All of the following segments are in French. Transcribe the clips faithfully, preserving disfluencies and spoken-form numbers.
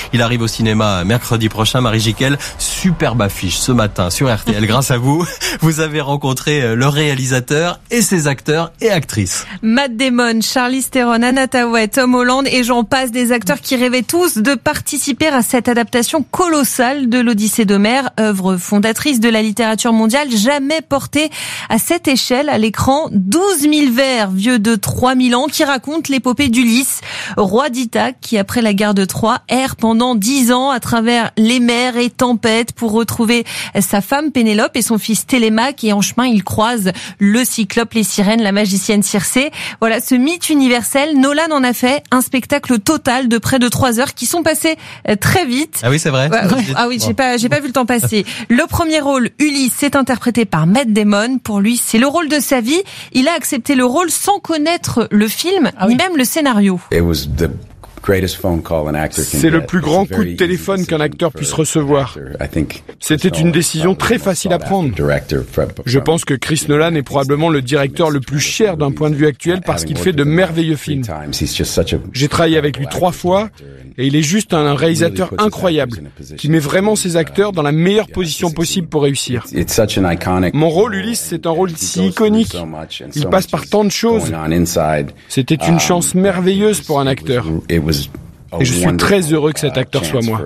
Il arrive au cinéma mercredi prochain. Marie Jiquel, superbe affiche ce matin sur R T L. Grâce à vous, vous avez rencontré le réalisateur et ses acteurs et actrices. Matt Damon, Charlize Theron, Anna Thaouet, Tom Holland et j'en passe, des acteurs qui rêvaient tous de participer à cette adaptation colossale de l'Odyssée d'Homère, œuvre fondatrice de la littérature mondiale, jamais portée à cette échelle à l'écran. douze mille vers, vieux de trois mille ans, qui raconte l'épopée d'Ulysse, roi d'Ithaque, qui après la guerre de Troie erre pendant dix ans à travers les mers et tempêtes pour retrouver sa femme Pénélope et son fils Télémaque, et en chemin il croise le cyclope, les sirènes, la magicienne Circé. Voilà, ce mythe universel, Nolan en a fait un spectacle total de près de trois heures qui sont passées très vite. Ah oui, c'est vrai. Ah oui, j'ai pas, j'ai pas vu le temps passer. Le premier rôle, Ulysse, est interprété par Matt Damon. Pour lui, c'est le rôle de sa vie. Il a accepté le rôle sans connaître le film, ah oui. ni même le scénario. C'est le plus grand coup de téléphone qu'un acteur puisse recevoir. C'était une décision très facile à prendre. Je pense que Chris Nolan est probablement le directeur le plus cher d'un point de vue actuel parce qu'il fait de merveilleux films. J'ai travaillé avec lui trois fois et il est juste un réalisateur incroyable qui met vraiment ses acteurs dans la meilleure position possible pour réussir. Mon rôle, Ulysse, c'est un rôle si iconique. Il passe par tant de choses. C'était une chance merveilleuse pour un acteur. Et je suis très heureux que cet acteur soit moi.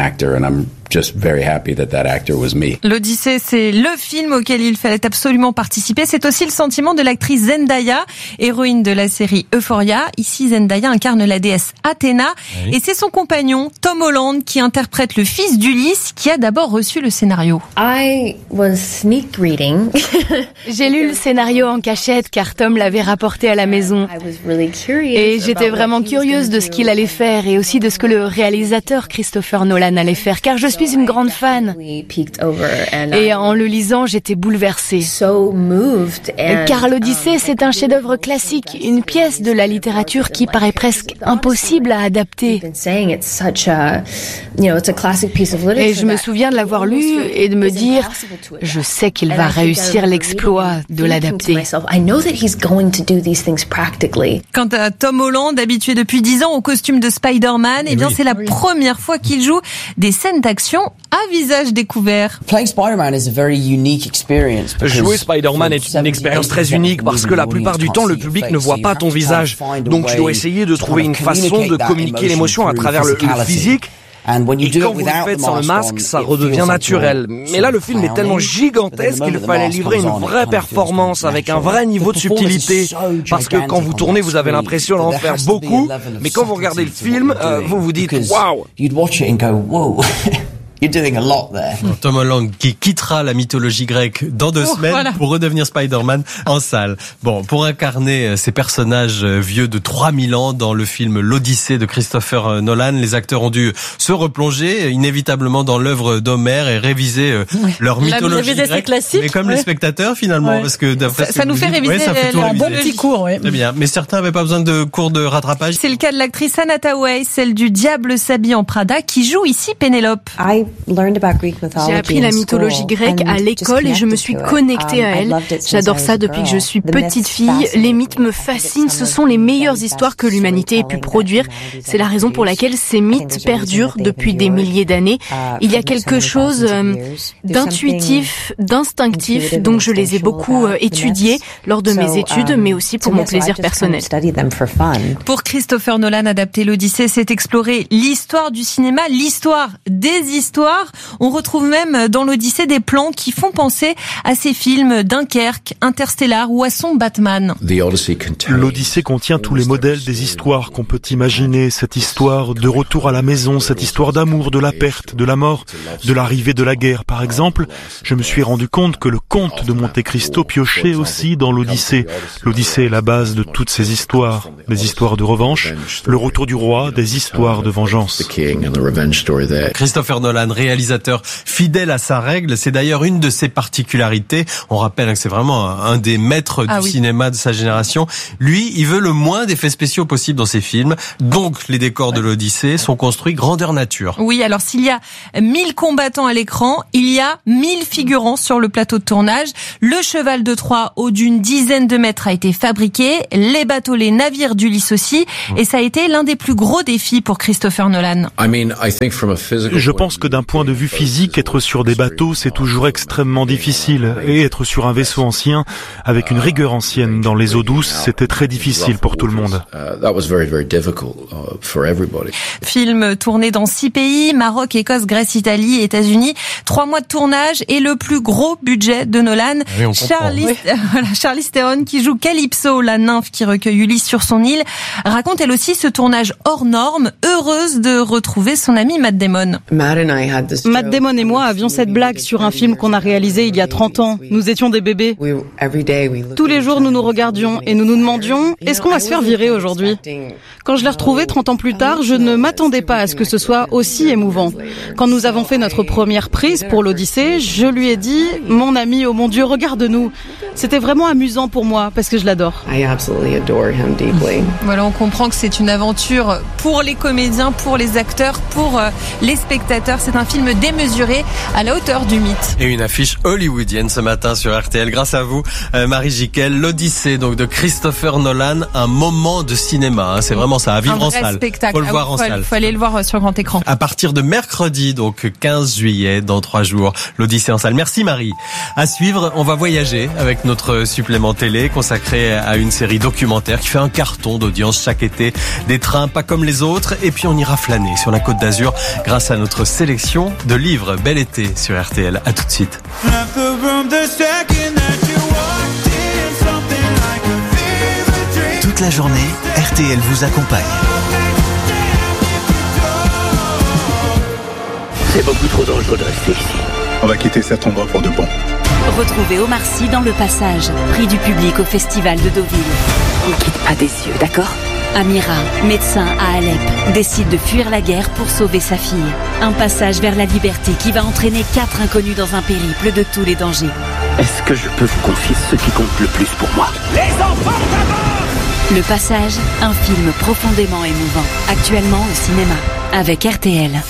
L'Odyssée, c'est le film auquel il fallait absolument participer. C'est aussi le sentiment de l'actrice Zendaya, héroïne de la série Euphoria. Ici, Zendaya incarne la déesse Athéna. Oui. Et c'est son compagnon, Tom Holland, qui interprète le fils d'Ulysse, qui a d'abord reçu le scénario. I was sneak reading. J'ai lu le scénario en cachette, car Tom l'avait rapporté à la maison. Et j'étais vraiment curieuse de ce qu'il allait faire et aussi de ce que le réalisateur Christopher Nolan allait faire, car je suis une grande fan. Et en le lisant, j'étais bouleversée. Car l'Odyssée, c'est un chef-d'œuvre classique, une pièce de la littérature qui paraît presque impossible à adapter. Et je me souviens de l'avoir lu et de me dire, je sais qu'il va réussir l'exploit de l'adapter. Quant à Tom Holland, habitué depuis dix ans au costume de Spider-Man, eh bien oui. c'est la oui. première fois qu'il joue des scènes d'action à visage découvert. Jouer Spider-Man est une expérience très unique parce que la plupart du temps, le public ne voit pas ton visage. Donc tu dois essayer de trouver une façon de communiquer l'émotion à travers le, le physique. Et quand vous le faites sans le masque, ça redevient naturel. Mais là, le film est tellement gigantesque qu'il fallait livrer une vraie performance avec un vrai niveau de subtilité. Parce que quand vous tournez, vous avez l'impression d'en faire beaucoup. Mais quand vous regardez le film, euh, vous vous dites « Waouh !» You're doing a lot there. Tom Holland qui quittera la mythologie grecque dans deux oh, semaines voilà. pour redevenir Spider-Man en salle. Bon, pour incarner ces personnages vieux de trois mille ans dans le film L'Odyssée de Christopher Nolan, les acteurs ont dû se replonger inévitablement dans l'œuvre d'Homère et réviser ouais. leur mythologie réviser grecque. Classiques, mais comme ouais. les spectateurs finalement, ouais. parce que d'après ça, ça nous fait réviser, ouais, ça fait un bon petit cours. Ouais. Très bien, mais certains n'avaient pas besoin de cours de rattrapage. C'est le cas de l'actrice Anna Thaouet, celle du Diable s'habille en Prada, qui joue ici Pénélope. I J'ai appris la mythologie grecque à l'école et je me suis connectée à elle. J'adore ça depuis que je suis petite fille. Les mythes me fascinent. Ce sont les meilleures histoires que l'humanité ait pu produire. C'est la raison pour laquelle ces mythes perdurent depuis des milliers d'années. Il y a quelque chose euh, d'intuitif, d'instinctif, donc je les ai beaucoup euh, étudiés lors de mes études, mais aussi pour mon plaisir personnel. Pour Christopher Nolan, adapter l'Odyssée, c'est explorer l'histoire du cinéma, l'histoire des histoires. On retrouve même dans l'Odyssée des plans qui font penser à ses films Dunkerque, Interstellar ou à son Batman. L'Odyssée contient tous les modèles des histoires qu'on peut imaginer. Cette histoire de retour à la maison, cette histoire d'amour, de la perte, de la mort, de l'arrivée de la guerre. Par exemple, je me suis rendu compte que le comte de Monte Cristo piochait aussi dans l'Odyssée. L'Odyssée est la base de toutes ces histoires. Des histoires de revanche, le retour du roi, des histoires de vengeance. Christopher Nolan Nolan, réalisateur fidèle à sa règle. C'est d'ailleurs une de ses particularités. On rappelle que c'est vraiment un des maîtres du ah oui. cinéma de sa génération. Lui, il veut le moins d'effets spéciaux possible dans ses films. Donc, les décors de l'Odyssée sont construits grandeur nature. Oui, alors s'il y a mille combattants à l'écran, il y a mille figurants sur le plateau de tournage. Le cheval de Troie, haut d'une dizaine de mètres, a été fabriqué. Les bateaux, les navires d'Ulysse aussi. Et ça a été l'un des plus gros défis pour Christopher Nolan. Je pense que d'un point de vue physique, être sur des bateaux, c'est toujours extrêmement difficile. Et être sur un vaisseau ancien, avec une rigueur ancienne dans les eaux douces, c'était très difficile pour tout le monde. Film tourné dans six pays, Maroc, Écosse, Grèce, Italie, États-Unis. Trois mois de tournage et le plus gros budget de Nolan. Oui, Charlize, oui. voilà, Charlize Theron, qui joue Calypso, la nymphe qui recueille Ulysse sur son île, raconte elle aussi ce tournage hors norme, heureuse de retrouver son ami Matt Damon. Matt Damon et moi avions cette blague sur un film qu'on a réalisé il y a trente ans. Nous étions des bébés. Tous les jours, nous nous regardions et nous nous demandions, est-ce qu'on va se faire virer aujourd'hui ? Quand je l'ai retrouvé trente ans plus tard, je ne m'attendais pas à ce que ce soit aussi émouvant. Quand nous avons fait notre première prise pour l'Odyssée, je lui ai dit, mon ami, oh mon Dieu, regarde-nous. C'était vraiment amusant pour moi parce que je l'adore. Voilà, on comprend que c'est une aventure pour les comédiens, pour les acteurs, pour les spectateurs. C'est un film démesuré à la hauteur du mythe. Et une affiche hollywoodienne ce matin sur R T L. Grâce à vous, Marie Jiquel. L'Odyssée donc de Christopher Nolan, un moment de cinéma. Hein. C'est vraiment ça, à vivre un en vrai salle. Spectacle. Faut le voir ah, en faut, salle. Faut aller le voir sur grand écran. À partir de mercredi, donc quinze juillet, dans trois jours, l'Odyssée en salle. Merci Marie. À suivre, on va voyager avec notre supplément télé consacré à une série documentaire qui fait un carton d'audience chaque été. Des trains pas comme les autres. Et puis on ira flâner sur la Côte d'Azur grâce à notre sélection de livres Bel été sur R T L. À tout de suite. Toute la journée, R T L vous accompagne. C'est beaucoup trop dangereux de rester ici. On va quitter cet endroit pour de bon. Retrouvez Omar Sy dans Le Passage, prix du public au Festival de Deauville. On ne quitte pas des yeux, d'accord ? Amira, médecin à Alep, décide de fuir la guerre pour sauver sa fille. Un passage vers la liberté qui va entraîner quatre inconnus dans un périple de tous les dangers. Est-ce que je peux vous confier ce qui compte le plus pour moi ? Les enfants d'abord ! Le Passage, un film profondément émouvant, actuellement au cinéma, avec R T L.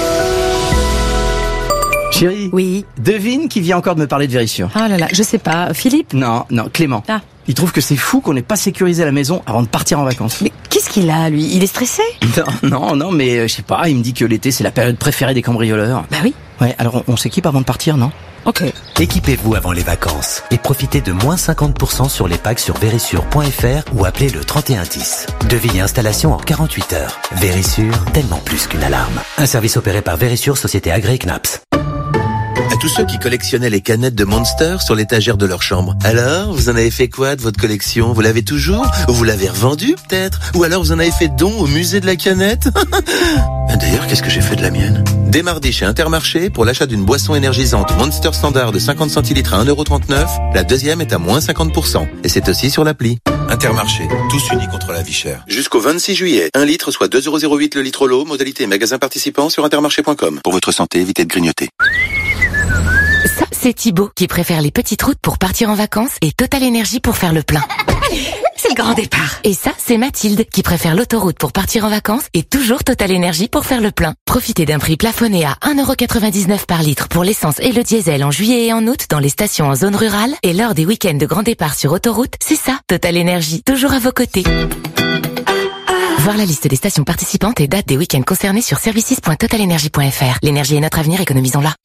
Chérie. Oui. Devine qui vient encore de me parler de Vérissure. Ah là là, je sais pas. Philippe ? Non, non, Clément. Ah. Il trouve que c'est fou qu'on n'ait pas sécurisé la maison avant de partir en vacances. Mais qu'est-ce qu'il a, lui ? Il est stressé ? Non, non, non, mais euh, je sais pas, il me dit que l'été c'est la période préférée des cambrioleurs. Bah oui. Ouais, alors on, on s'équipe avant de partir, non ? Ok. Équipez-vous avant les vacances et profitez de moins cinquante pour cent sur les packs sur vérissure point f r ou appelez le trente et un dix. Devis et installation en quarante-huit heures. Vérissure, tellement plus qu'une alarme. Un service opéré par Vérissure, société agréée C N A P S. À tous ceux qui collectionnaient les canettes de Monster sur l'étagère de leur chambre. Alors, vous en avez fait quoi de votre collection ? Vous l'avez toujours ? Ou vous l'avez revendue, peut-être ? Ou alors vous en avez fait don au musée de la canette ? D'ailleurs, qu'est-ce que j'ai fait de la mienne ? Dès mardi chez Intermarché, pour l'achat d'une boisson énergisante Monster Standard de cinquante centilitres à un euro trente-neuf, la deuxième est à moins cinquante pour cent. Et c'est aussi sur l'appli. Intermarché, tous unis contre la vie chère. Jusqu'au vingt-six juillet, un litre soit deux euros zéro huit le litre l'eau, modalité magasin participant sur intermarché point com. Pour votre santé, évitez de grignoter. Ça, c'est Thibaut qui préfère les petites routes pour partir en vacances et Total Énergie pour faire le plein. C'est le grand départ. Et ça, c'est Mathilde qui préfère l'autoroute pour partir en vacances et toujours Total Énergie pour faire le plein. Profitez d'un prix plafonné à un euro quatre-vingt-dix-neuf par litre pour l'essence et le diesel en juillet et en août dans les stations en zone rurale et lors des week-ends de grand départ sur autoroute. C'est ça, Total Énergie, toujours à vos côtés. Voir la liste des stations participantes et dates des week-ends concernés sur services point total énergie point f r. L'énergie est notre avenir, économisons-la.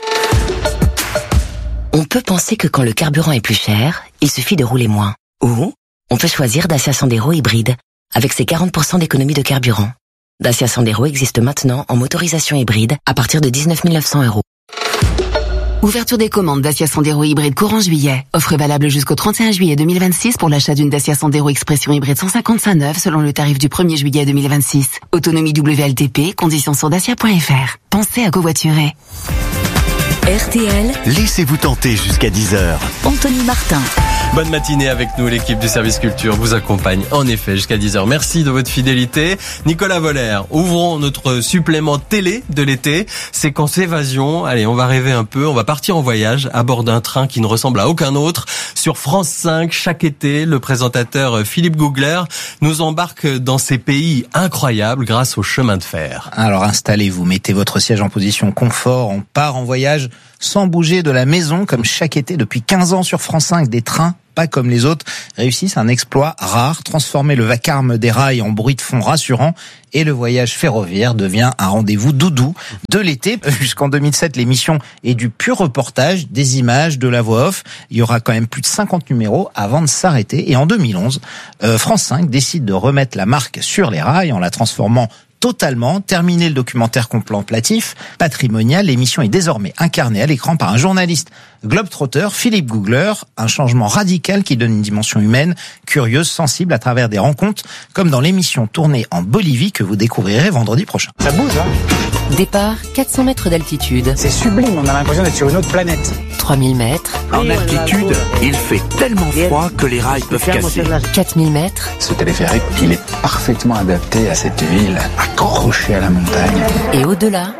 On peut penser que quand le carburant est plus cher, il suffit de rouler moins. Ou on peut choisir Dacia Sandero hybride, avec ses quarante pour cent d'économie de carburant. Dacia Sandero existe maintenant en motorisation hybride à partir de dix-neuf mille neuf cents euros. Ouverture des commandes Dacia Sandero hybride courant juillet. Offre valable jusqu'au trente et un juillet deux mille vingt-six pour l'achat d'une Dacia Sandero Expression hybride cent cinquante-cinq neuve selon le tarif du premier juillet deux mille vingt-six. Autonomie W L T P, conditions sur dacia point f r. Pensez à covoiturer. R T L. Laissez-vous tenter jusqu'à dix heures. Anthony Martin. Bonne matinée avec nous, l'équipe du service culture vous accompagne en effet jusqu'à dix heures. Merci de votre fidélité. Nicolas Voller, ouvrons notre supplément télé de l'été, séquence évasion. Allez, on va rêver un peu, on va partir en voyage à bord d'un train qui ne ressemble à aucun autre. Sur France cinq, chaque été, le présentateur Philippe Googler nous embarque dans ces pays incroyables grâce au chemin de fer. Alors installez-vous, mettez votre siège en position confort, on part en voyage sans bouger de la maison comme chaque été depuis quinze ans sur France cinq. Des trains pas comme les autres réussissent un exploit rare, transformer le vacarme des rails en bruit de fond rassurant, et le voyage ferroviaire devient un rendez-vous doudou de l'été. Jusqu'en deux mille sept, l'émission est du pur reportage, des images, de la voix off. Il y aura quand même plus de cinquante numéros avant de s'arrêter. Et en deux mille onze, euh, France cinq décide de remettre la marque sur les rails en la transformant totalement. Terminé le documentaire contemplatif, patrimonial, l'émission est désormais incarnée à l'écran par un journaliste globetrotter, Philippe Googler, un changement radical qui donne une dimension humaine, curieuse, sensible à travers des rencontres, comme dans l'émission tournée en Bolivie que vous découvrirez vendredi prochain. Ça bouge, hein? Départ, quatre cents mètres d'altitude. C'est sublime, on a l'impression d'être sur une autre planète. trois mille mètres. En altitude, il fait tellement froid que les rails peuvent casser. quatre mille mètres. Ce téléphérique, il est parfaitement adapté à cette ville, accroché à la montagne. Et au-delà,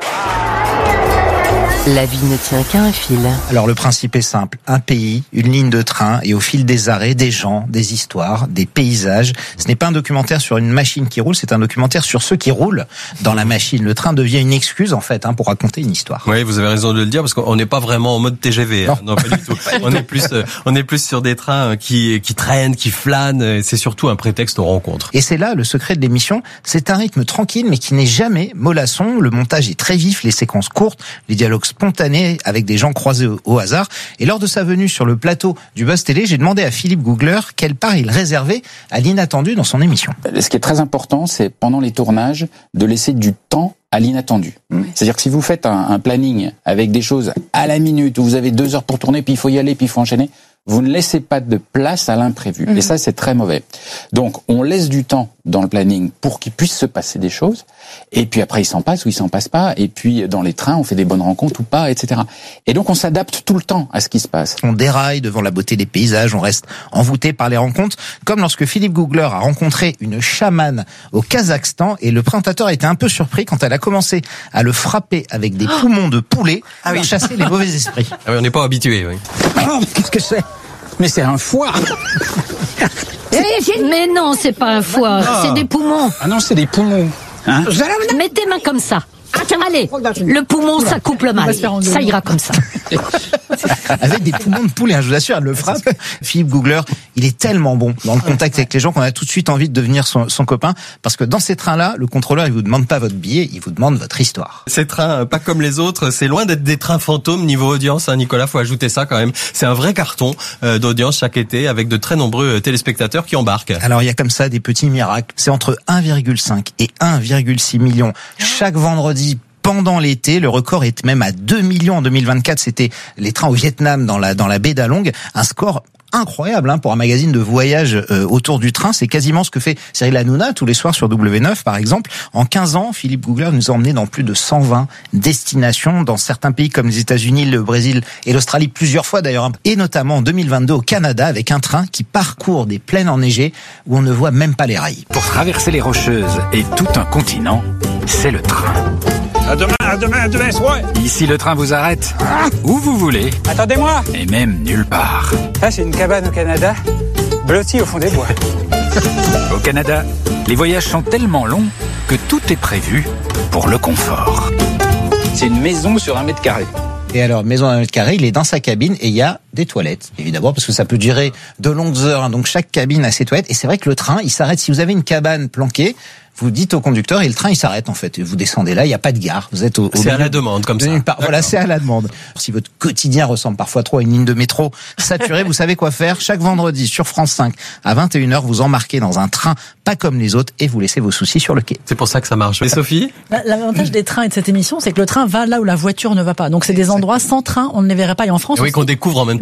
la vie ne tient qu'à un fil. Alors le principe est simple, un pays, une ligne de train, et au fil des arrêts, des gens, des histoires, des paysages. Ce n'est pas un documentaire sur une machine qui roule, c'est un documentaire sur ceux qui roulent dans la machine. Le train devient une excuse en fait hein, pour raconter une histoire. Oui, vous avez raison de le dire parce qu'on n'est pas vraiment en mode T G V. Hein. Non. non, pas du tout. on est plus, euh, on est plus sur des trains qui qui traînent, qui flânent. C'est surtout un prétexte aux rencontres. Et c'est là le secret de l'émission. C'est un rythme tranquille mais qui n'est jamais mollasson. Le montage est très vif, les séquences courtes, les dialogues spontané avec des gens croisés au, au hasard. Et lors de sa venue sur le plateau du Buzz Télé, j'ai demandé à Philippe Googler quelle part il réservait à l'inattendu dans son émission. Ce qui est très important, c'est pendant les tournages de laisser du temps à l'inattendu. Mmh. C'est-à-dire que si vous faites un, un planning avec des choses à la minute, où vous avez deux heures pour tourner, puis il faut y aller, puis il faut enchaîner, vous ne laissez pas de place à l'imprévu. Mmh. Et ça, c'est très mauvais. Donc, on laisse du temps dans le planning pour qu'il puisse se passer des choses. Et puis après, il s'en passe ou il s'en passe pas. Et puis, dans les trains, on fait des bonnes rencontres ou pas, et cetera. Et donc, on s'adapte tout le temps à ce qui se passe. On déraille devant la beauté des paysages, on reste envoûté par les rencontres. Comme lorsque Philippe Googler a rencontré une chamane au Kazakhstan et le présentateur a été un peu surpris quand elle a commencé à le frapper avec des oh poumons de poulet ah oui. pour chasser les mauvais esprits. Ah oui, on n'est pas habitué, oui. Oh, qu'est-ce que c'est? Mais c'est un foie. Mais non, c'est pas un foie, ah. c'est des poumons. Ah non, c'est des poumons. Hein? Mets tes mains comme ça. Allez, le poumon, ça coupe le mal. Ça ira comme ça. Avec des poumons de poulet, hein, je vous assure, elle le frappe. Philippe Googler, il est tellement bon dans le contact avec les gens qu'on a tout de suite envie de devenir son, son copain. Parce que dans ces trains-là, le contrôleur, il vous demande pas votre billet, il vous demande votre histoire. Ces trains, pas comme les autres, c'est loin d'être des trains fantômes niveau audience, hein, Nicolas, faut ajouter ça quand même. C'est un vrai carton euh, d'audience chaque été avec de très nombreux téléspectateurs qui embarquent. Alors il y a comme ça des petits miracles. C'est entre un virgule cinq et un virgule six millions chaque vendredi pendant l'été. Le record est même à deux millions en deux mille vingt-quatre. C'était les trains au Vietnam dans la dans la baie d'Along. Un score incroyable hein, pour un magazine de voyage euh, autour du train. C'est quasiment ce que fait Cyril Hanouna tous les soirs sur W neuf par exemple. En quinze ans, Philippe Googler nous a emmenés dans plus de cent vingt destinations dans certains pays comme les États-Unis, le Brésil et l'Australie plusieurs fois d'ailleurs. Et notamment en deux mille vingt-deux au Canada avec un train qui parcourt des plaines enneigées où on ne voit même pas les rails. Pour traverser les Rocheuses et tout un continent, c'est le train. À demain, à demain, à demain, ouais. Ici, le train vous arrête ah où vous voulez. Attendez-moi. Et même nulle part. Ça, c'est une cabane au Canada, blottie au fond des bois. Au Canada, les voyages sont tellement longs que tout est prévu pour le confort. C'est une maison sur un mètre carré. Et alors, maison à un mètre carré, il est dans sa cabine et il y a des toilettes, évidemment, parce que ça peut durer de longues heures. Hein, donc chaque cabine a ses toilettes. Et c'est vrai que le train, il s'arrête. Si vous avez une cabane planquée, vous dites au conducteur et le train il s'arrête en fait. Vous descendez là, il n'y a pas de gare. Vous êtes au, au c'est à la demande comme ça. Voilà, c'est à la demande. Si votre quotidien ressemble parfois trop à une ligne de métro saturée, vous savez quoi faire. Chaque vendredi sur France cinq à vingt et une heures, vous embarquez dans un train pas comme les autres et vous laissez vos soucis sur le quai. C'est pour ça que ça marche. Et Sophie ? L'avantage des trains et de cette émission, c'est que le train va là où la voiture ne va pas. Donc c'est des endroits sans train, on ne les verrait pas. Et en France, et oui, qu'on découvre en même temps.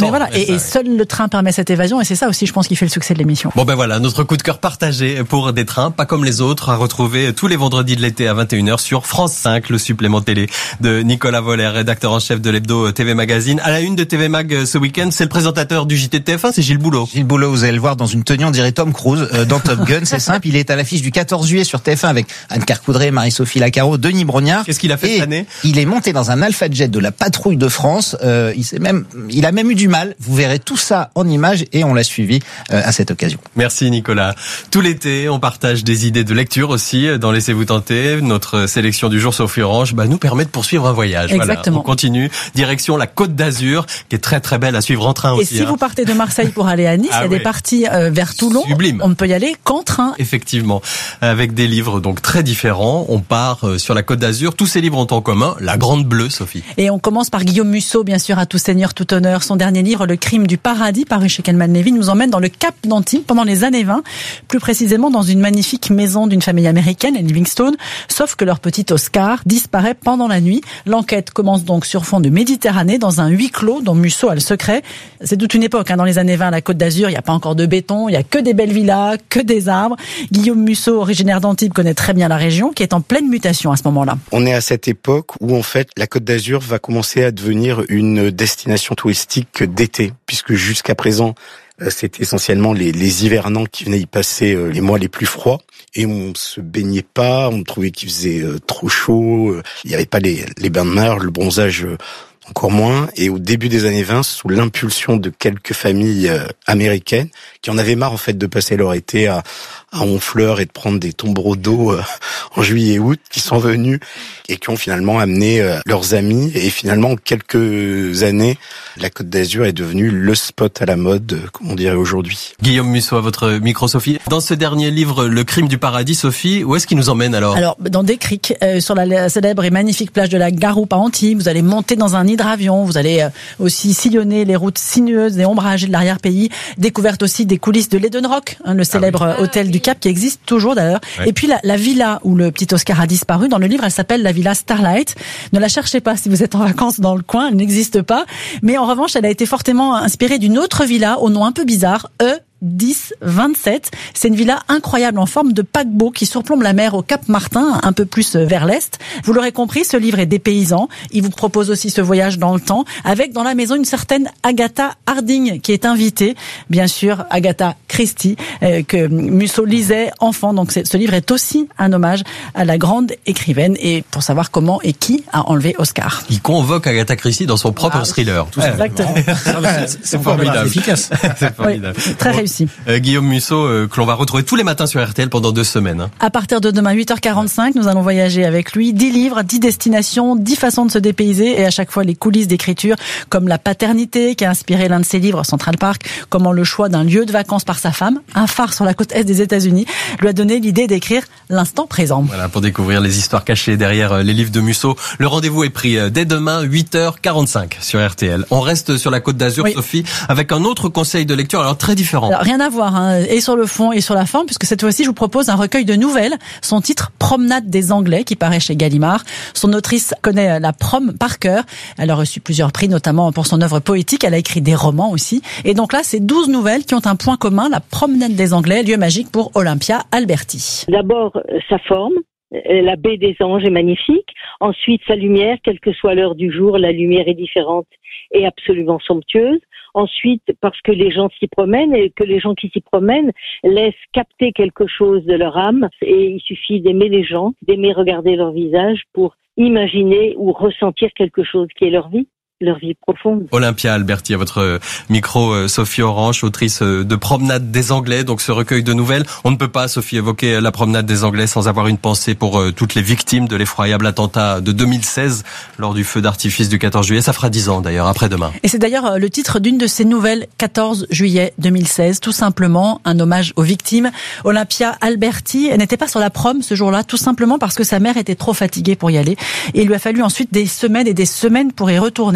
Mais voilà, et, et seul le train permet cette évasion, et c'est ça aussi, je pense, qui fait le succès de l'émission. Bon ben voilà, notre coup de cœur partagé pour des trains, pas comme les autres, à retrouver tous les vendredis de l'été à vingt et une heures sur France cinq, le supplément télé de Nicolas Voller, rédacteur en chef de l'hebdo T V Magazine. À la une de T V Mag ce week-end, c'est le présentateur du J T de T F un, c'est Gilles Boulot. Gilles Boulot, vous allez le voir dans une tenue, on dirait Tom Cruise euh, dans Top Gun, c'est simple, il est à l'affiche du quatorze juillet sur T F un avec Anne Carcoudray, Marie-Sophie Lacaro, Denis Brognard. Qu'est-ce qu'il a fait et cette année? Il est monté dans un Alpha Jet de la patrouille de France, euh, il s'est même, il a même eu du mal, vous verrez tout ça en images et on l'a suivi euh, à cette occasion. Merci Nicolas. Tout l'été, on partage des idées de lecture aussi dans Laissez-vous tenter. Notre sélection du jour Sophie Orange bah, nous permet de poursuivre un voyage. Exactement. Voilà, on continue, direction la Côte d'Azur, qui est très très belle à suivre en train et aussi. Et si hein. vous partez de Marseille pour aller à Nice, ah, il y a oui. des parties euh, vers Toulon. Sublime. On ne peut y aller qu'en train. Effectivement, avec des livres donc très différents. On part euh, sur la Côte d'Azur. Tous ces livres ont en commun La Grande Bleue, Sophie. Et on commence par Guillaume Musso, bien sûr, à tout seigneur, tout honneur. Son dernier livre, Le Crime du Paradis, paru chez Calman Levy, nous emmène dans le Cap d'Antibes pendant les années vingt, plus précisément dans une magnifique maison d'une famille américaine, les Livingstone, sauf que leur petit Oscar disparaît pendant la nuit. L'enquête commence donc sur fond de Méditerranée, dans un huis clos dont Musso a le secret. C'est toute une époque, hein, dans les années vingt, à la Côte d'Azur, il n'y a pas encore de béton, il n'y a que des belles villas, que des arbres. Guillaume Musso, originaire d'Antibes, connaît très bien la région, qui est en pleine mutation à ce moment-là. On est à cette époque où, en fait, la Côte d'Azur va commencer à devenir une destination touristique d'été, puisque jusqu'à présent, c'était essentiellement les, les hivernants qui venaient y passer les mois les plus froids. Et on se baignait pas, on trouvait qu'il faisait trop chaud, il n'y avait pas les, les bains de mer, le bronzage encore moins. Et au début des années vingt, sous l'impulsion de quelques familles américaines qui en avaient marre en fait de passer leur été à, à Honfleur et de prendre des tombereaux d'eau en juillet et août, qui sont venus et qui ont finalement amené leurs amis. Et finalement, en quelques années, la Côte d'Azur est devenue le spot à la mode, comme on dirait aujourd'hui. Guillaume Musso à votre micro, Sophie. Dans ce dernier livre, Le Crime du Paradis, Sophie, où est-ce qu'il nous emmène alors? Alors, dans des criques, euh, sur la célèbre et magnifique plage de la Garoupe à Antibes, vous allez monter dans un hydravion, vous allez euh, aussi sillonner les routes sinueuses et ombragées de l'arrière-pays, découverte aussi des coulisses de l'Eden Rock, hein, le célèbre ah oui. hôtel du Cap qui existe toujours d'ailleurs. Ouais. Et puis la, la villa où le petit Oscar a disparu, dans le livre, elle s'appelle la villa Starlight. Ne la cherchez pas si vous êtes en vacances dans le coin, elle n'existe pas. Mais en revanche, elle a été fortement inspirée d'une autre villa au nom un peu bizarre, E dix vingt-sept. C'est une villa incroyable en forme de paquebot qui surplombe la mer au Cap Martin, un peu plus vers l'est. Vous l'aurez compris, ce livre est dépaysant. Il vous propose aussi ce voyage dans le temps, avec dans la maison une certaine Agatha Harding qui est invitée. Bien sûr, Agatha Christie, euh, que Musso lisait enfant. Donc ce livre est aussi un hommage à la grande écrivaine, et pour savoir comment et qui a enlevé Oscar. Il convoque Agatha Christie dans son propre ah, thriller. Tout exactement. C'est, c'est formidable. C'est efficace. C'est formidable. Oui, très réussi. Euh, Guillaume Musso, euh, que l'on va retrouver tous les matins sur R T L pendant deux semaines. Hein. À partir de demain, huit heures quarante-cinq, nous allons voyager avec lui. dix livres, dix destinations, dix façons de se dépayser, et à chaque fois les coulisses d'écriture, comme la paternité qui a inspiré l'un de ses livres, Central Park, comment le choix d'un lieu de vacances par sa femme, un phare sur la côte est des États-Unis, lui a donné l'idée d'écrire l'instant présent. Voilà, pour découvrir les histoires cachées derrière les livres de Musso. Le rendez-vous est pris dès demain, huit heures quarante-cinq sur R T L. On reste sur la Côte d'Azur, oui. Sophie, avec un autre conseil de lecture, alors très différent. Alors, rien à voir, hein, et sur le fond et sur la forme, puisque cette fois-ci, je vous propose un recueil de nouvelles. Son titre, Promenade des Anglais, qui paraît chez Gallimard. Son autrice connaît la prom par cœur. Elle a reçu plusieurs prix, notamment pour son œuvre poétique. Elle a écrit des romans aussi. Et donc là, c'est douze nouvelles qui ont un point commun, la Promenade des Anglais, lieu magique pour Olympia Alberti. D'abord, sa forme. La baie des Anges est magnifique. Ensuite, sa lumière, quelle que soit l'heure du jour, la lumière est différente et absolument somptueuse. Ensuite, parce que les gens s'y promènent et que les gens qui s'y promènent laissent capter quelque chose de leur âme. Et il suffit d'aimer les gens, d'aimer regarder leur visage pour imaginer ou ressentir quelque chose qui est leur vie. Leur vie profonde. Olympia Alberti à votre micro, Sophie Orange, autrice de Promenade des Anglais, donc ce recueil de nouvelles. On ne peut pas, Sophie, évoquer la Promenade des Anglais sans avoir une pensée pour toutes les victimes de l'effroyable attentat de deux mille seize lors du feu d'artifice du quatorze juillet. Ça fera dix ans d'ailleurs, après-demain. Et c'est d'ailleurs le titre d'une de ces nouvelles, quatorze juillet deux mille seize, tout simplement un hommage aux victimes. Olympia Alberti n'était pas sur la prom ce jour-là, tout simplement parce que sa mère était trop fatiguée pour y aller. Et il lui a fallu ensuite des semaines et des semaines pour y retourner.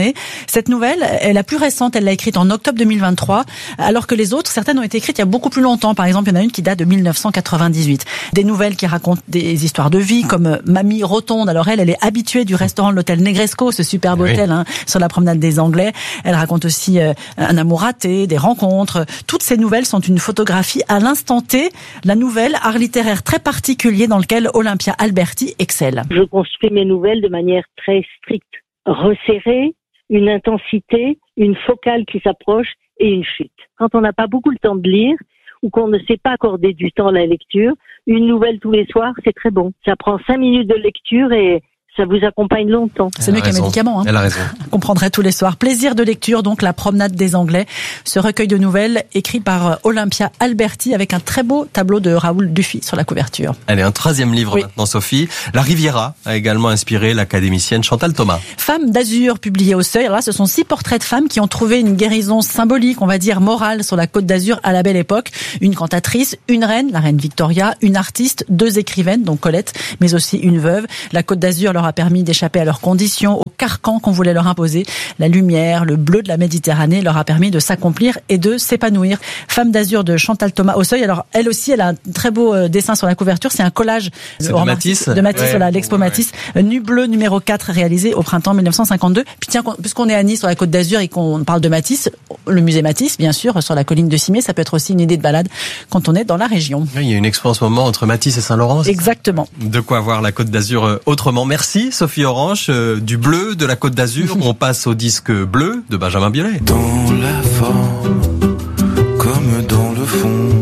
années. Cette nouvelle est la plus récente, elle l'a écrite en octobre deux mille vingt-trois, alors que les autres, certaines ont été écrites il y a beaucoup plus longtemps. Par exemple, il y en a une qui date de mille neuf cent quatre-vingt-dix-huit. Des nouvelles qui racontent des histoires de vie, comme Mamie Rotonde. Alors elle, elle est habituée du restaurant de l'hôtel Negresco, ce superbe oui. hôtel hein, sur la promenade des Anglais. Elle raconte aussi euh, un amour raté, des rencontres. Toutes ces nouvelles sont une photographie à l'instant T, la nouvelle art littéraire très particulier dans lequel Olympia Alberti excelle. Je construis mes nouvelles de manière très stricte, resserrée, une intensité, une focale qui s'approche et une chute. Quand on n'a pas beaucoup le temps de lire ou qu'on ne sait pas accorder du temps à la lecture, une nouvelle tous les soirs, c'est très bon. Ça prend cinq minutes de lecture et ça vous accompagne longtemps. C'est mieux qu'un médicament. Hein. Elle a raison. On comprendrait tous les soirs. Plaisir de lecture, donc La promenade des Anglais. Ce recueil de nouvelles écrit par Olympia Alberti avec un très beau tableau de Raoul Dufy sur la couverture. Allez, un troisième livre oui. maintenant, Sophie. La Riviera a également inspiré l'académicienne Chantal Thomas. Femme d'Azur, publiée au Seuil. Alors là, ce sont six portraits de femmes qui ont trouvé une guérison symbolique, on va dire morale, sur la Côte d'Azur à la Belle Époque. Une cantatrice, une reine, la reine Victoria, une artiste, deux écrivaines, donc Colette, mais aussi une veuve. La Côte d'Azur leur a permis d'échapper à leurs conditions, au carcan qu'on voulait leur imposer. La lumière, le bleu de la Méditerranée leur a permis de s'accomplir et de s'épanouir. Femme d'Azur de Chantal Thomas au Seuil. Alors, elle aussi, elle a un très beau dessin sur la couverture. C'est un collage de Matisse. De Matisse, ouais. voilà, l'expo ouais. Matisse. Nu bleu numéro quatre, réalisé au printemps mille neuf cent cinquante-deux. Puis tiens, puisqu'on est à Nice, sur la Côte d'Azur, et qu'on parle de Matisse, le musée Matisse, bien sûr, sur la colline de Cimier, ça peut être aussi une idée de balade quand on est dans la région. Il y a une expo en ce moment entre Matisse et Saint-Laurent. Exactement. De quoi voir la Côte d'Azur autrement. Merci, Sophie Orange. Euh, du bleu de la Côte d'Azur, on passe au disque bleu de Benjamin Biolay. Dans la forme, comme dans le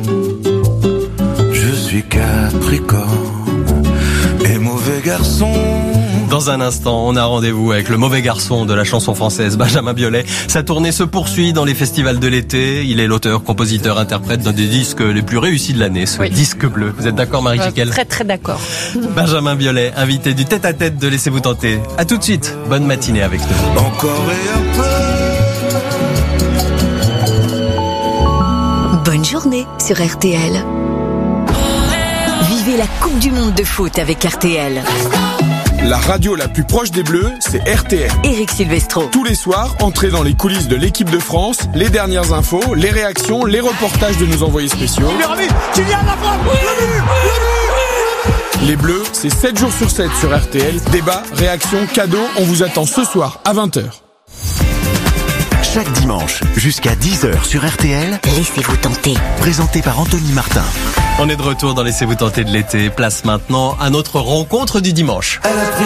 fond, je suis Capricorne et mauvais garçon. Dans un instant, on a rendez-vous avec le mauvais garçon de la chanson française, Benjamin Biolay. Sa tournée se poursuit dans les festivals de l'été. Il est l'auteur, compositeur, interprète d'un des disques les plus réussis de l'année, ce oui. disque bleu. Vous êtes d'accord, Marie-Jiquel ? Très très d'accord. Benjamin Biolay, invité du tête-à-tête de Laissez-vous tenter. À tout de suite. Bonne matinée avec nous. Encore et un peu. Bonne journée sur R T L. Vivez la Coupe du Monde de foot avec R T L. La radio la plus proche des Bleus, c'est R T L. Éric Silvestro. Tous les soirs, entrez dans les coulisses de l'équipe de France, les dernières infos, les réactions, les reportages de nos envoyés spéciaux. Les Bleus, c'est sept jours sur sept sur R T L. Débat, réaction, cadeaux, on vous attend ce soir à vingt heures. Chaque dimanche, jusqu'à dix heures sur R T L, Laissez-vous tenter. Présenté par Anthony Martin. On est de retour dans Laissez-vous tenter de l'été. Place maintenant à notre rencontre du dimanche.